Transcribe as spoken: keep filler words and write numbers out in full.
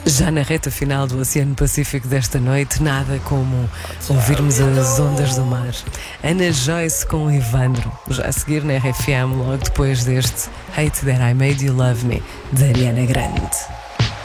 Já na reta final do Oceano Pacífico desta noite, nada como ouvirmos as ondas do mar. Ana Joyce com Evandro, já a seguir na R F M, logo depois deste Hate That I Made You Love Me, de Ariana Grande.